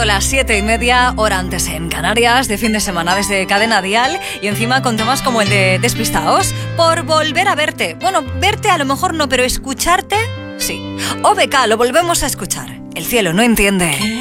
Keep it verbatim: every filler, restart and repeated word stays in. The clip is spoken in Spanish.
Las siete y media, hora antes en Canarias, de fin de semana desde Cadena Dial, y encima con temas como el de Despistaos, por volver a verte. Bueno, verte a lo mejor no, pero escucharte, sí. O B K, lo volvemos a escuchar. El cielo no entiende.